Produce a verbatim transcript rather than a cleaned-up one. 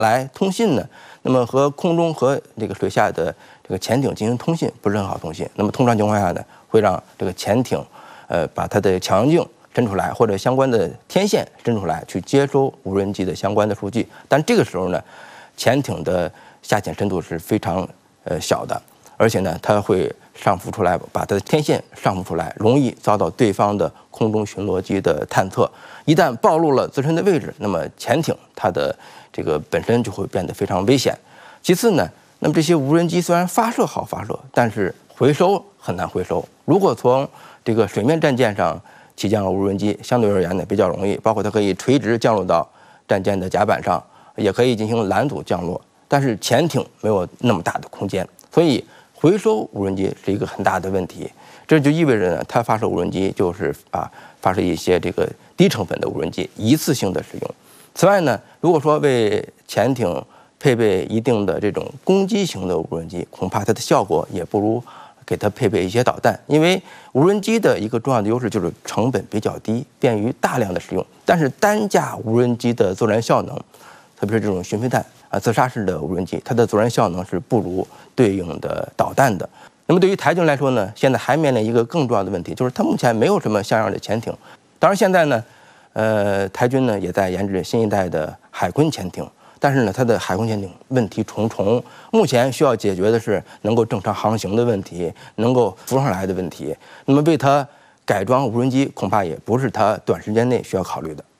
来通信呢？那么和空中和这个水下的这个潜艇进行通信不是很好通信。那么通常情况下呢，会让这个潜艇，呃，把它的强镜伸出来，或者相关的天线伸出来，去接收无人机的相关的数据。但这个时候呢，潜艇的下潜深度是非常呃小的，而且呢，它会上浮出来，把它的天线上浮出来，容易遭到对方的空中巡逻机的探测。一旦暴露了自身的位置，那么潜艇它的这个本身就会变得非常危险。其次呢，那么这些无人机虽然发射好发射，但是回收很难回收。如果从这个水面战舰上起降了无人机，相对而言呢比较容易，包括它可以垂直降落到战舰的甲板上，也可以进行拦阻降落。但是潜艇没有那么大的空间，所以回收无人机是一个很大的问题。这就意味着呢，它发射无人机就是啊发射一些这个低成本的无人机，一次性的使用。此外呢，如果说为潜艇配备一定的这种攻击型的无人机，恐怕它的效果也不如给它配备一些导弹。因为无人机的一个重要的优势就是成本比较低，便于大量的使用。但是单架无人机的作战效能，特别是这种巡飞弹啊自杀式的无人机，它的作战效能是不如对应的导弹的。那么对于台军来说呢，现在还面临一个更重要的问题，就是它目前没有什么像样的潜艇。当然现在呢，呃，台军呢也在研制新一代的海鲲潜艇，但是呢，它的海鲲潜艇问题重重。目前需要解决的是能够正常航行的问题，能够浮上来的问题。那么为它改装无人机，恐怕也不是它短时间内需要考虑的。